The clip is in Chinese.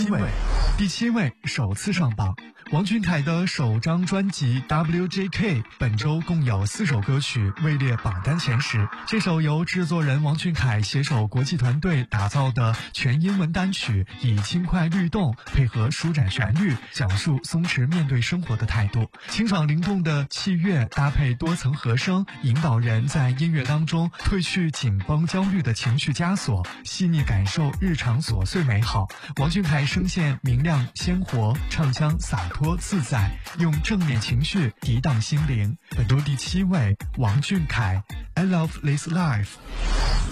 位。第7位，首次上榜。王俊凯的首张专辑 WJK 本周共有4首歌曲位列榜单前10。这首由制作人王俊凯携手国际团队打造的全英文单曲，以轻快律动配合舒展旋律，讲述松弛面对生活的态度。清爽灵动的器乐搭配多层和声，引导人在音乐当中褪去紧绷焦虑的情绪枷锁，细腻感受日常琐碎美好。王俊凯声线明亮鲜活，唱腔洒脱自在，用正面情绪涤荡心灵。本周第7位，王俊凯 I Love This Life。